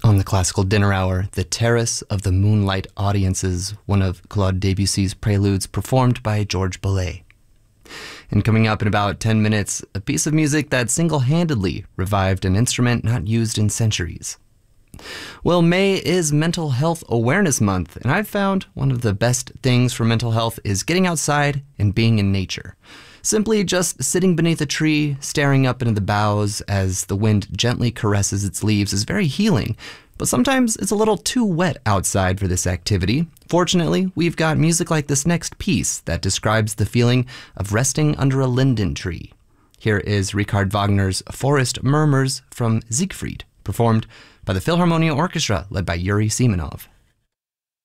On the Classical Dinner Hour, The Terrace of the Moonlight Audiences, one of Claude Debussy's preludes performed by George Boulez. And coming up in about 10 minutes, a piece of music that single-handedly revived an instrument not used in centuries. Well, May is Mental Health Awareness Month, and I've found one of the best things for mental health is getting outside and being in nature. Simply just sitting beneath a tree, staring up into the boughs as the wind gently caresses its leaves is very healing, but sometimes it's a little too wet outside for this activity. Fortunately, we've got music like this next piece that describes the feeling of resting under a linden tree. Here is Richard Wagner's Forest Murmurs from Siegfried, performed by the Philharmonia Orchestra led by Yuri Simonov.